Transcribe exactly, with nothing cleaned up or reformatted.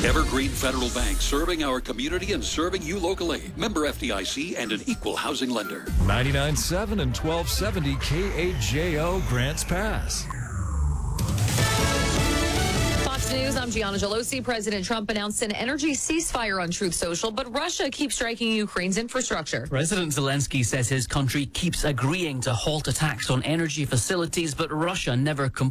Evergreen Federal Bank, serving our community and serving you locally. Member F D I C and an equal housing lender. ninety-nine point seven and twelve seventy K A J O Grants Pass. Fox News, I'm Gianna Gelosi. President Trump announced an energy ceasefire on Truth Social, but Russia keeps striking Ukraine's infrastructure. President Zelensky says his country keeps agreeing to halt attacks on energy facilities, but Russia never completes